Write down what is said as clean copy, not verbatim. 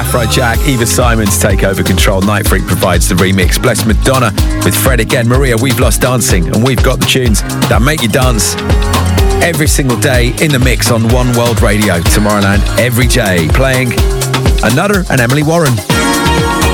Afrojack, Eva Simons take over control. Night Freak provides the remix. Bless Madonna with Fred again. Maria, We've Lost Dancing, and we've got the tunes that make you dance every single day in the mix on One World Radio. Tomorrowland every day, playing Another and Emily Warren.